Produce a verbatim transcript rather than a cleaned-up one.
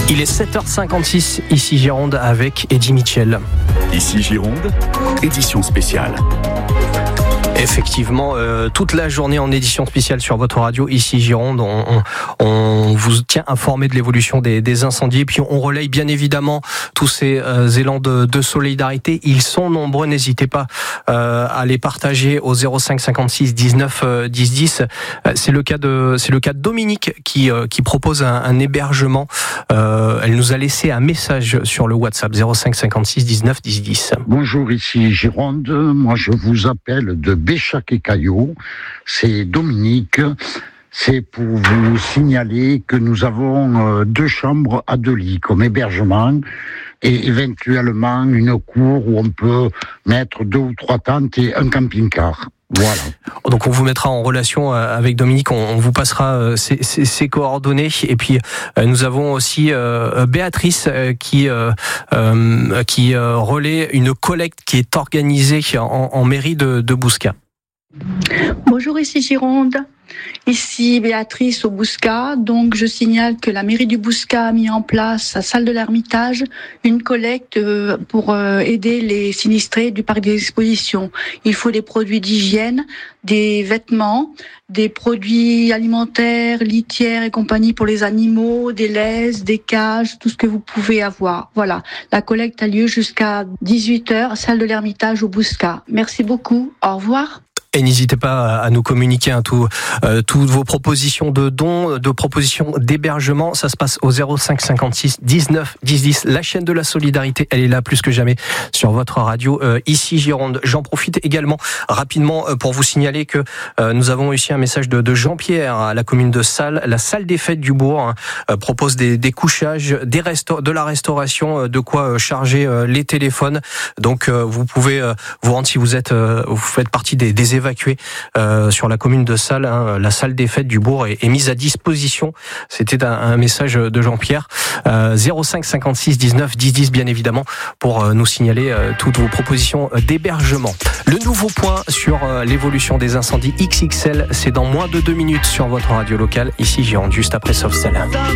Il est sept heures cinquante-six, ici Gironde, avec Eddy Mitchell. Ici Gironde, édition spéciale. Effectivement, euh, toute la journée en édition spéciale sur votre radio, ici Gironde, on, on, on vous tient informé de l'évolution des, des incendies, puis on relaye bien évidemment tous ces euh, élans de, de solidarité. Ils sont nombreux, n'hésitez pas euh, à les partager au zéro cinq cinquante-six dix-neuf dix dix. Euh, c'est le cas de c'est le cas de Dominique qui euh, qui propose un, un hébergement. Euh, elle nous a laissé un message sur le WhatsApp zéro cinq cinquante-six dix-neuf dix dix. Bonjour, ici Gironde. Moi, je vous appelle de Béchac et Caillot. C'est Dominique. C'est pour vous signaler que nous avons deux chambres à deux lits comme hébergement et éventuellement une cour où on peut mettre deux ou trois tentes et un camping-car. Voilà. Donc on vous mettra en relation avec Dominique, on, on vous passera ses, ses, ses coordonnées. Et puis nous avons aussi euh, Béatrice euh, qui euh, euh, qui euh, relaie une collecte qui est organisée en, en mairie de, de Bouscat. Bonjour, ici Gironde. Ici Béatrice au Bouscat. Donc je signale que la mairie du Bouscat a mis en place à Salle de l'Ermitage une collecte pour aider les sinistrés du parc des expositions. Il faut des produits d'hygiène, des vêtements, des produits alimentaires, litières et compagnie pour les animaux, des laises, des cages, tout ce que vous pouvez avoir. Voilà, la collecte a lieu jusqu'à dix-huit heures, Salle de l'Ermitage au Bouscat. Merci beaucoup, au revoir. Et n'hésitez pas à nous communiquer hein, tout, euh, toutes vos propositions de dons, de propositions d'hébergement. Ça se passe au zéro cinq cinquante-six dix-neuf dix dix. La chaîne de la solidarité, elle est là plus que jamais sur votre radio euh, ici Gironde. J'en profite également rapidement euh, pour vous signaler que euh, nous avons reçu un message de, de Jean-Pierre à la commune de Salles. La salle des fêtes du bourg hein, euh, propose des, des couchages, des resta- de la restauration, euh, de quoi euh, charger euh, les téléphones. Donc euh, vous pouvez euh, vous rendre si vous êtes, euh, vous faites partie des, des évacués euh, sur la commune de Salles. Hein, la salle des fêtes du bourg est, est mise à disposition. C'était un, un message de Jean-Pierre. Euh, zéro cinq cinquante-six dix-neuf dix dix bien évidemment pour euh, nous signaler euh, toutes vos propositions d'hébergement. Le nouveau point sur euh, l'évolution des incendies X X L, c'est dans moins de deux minutes sur votre radio locale ici Gironde, juste après Softcell.